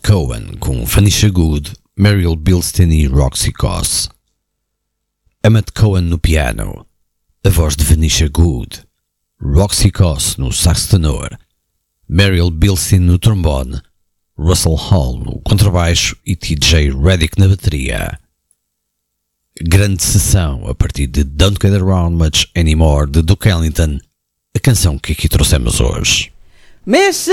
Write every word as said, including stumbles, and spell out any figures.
Cohen com Phanisha Good, Muriel Bilstein e Roxy Coss. Emmet Cohen no piano, a voz de Phanisha Good, Roxy Coss no sax tenor, Muriel Bilstein no trombone, Russell Hall no contrabaixo e T J Reddick na bateria. Grande sessão a partir de Don't Get Around Much Anymore de Duke Ellington, a canção que aqui trouxemos hoje. Miss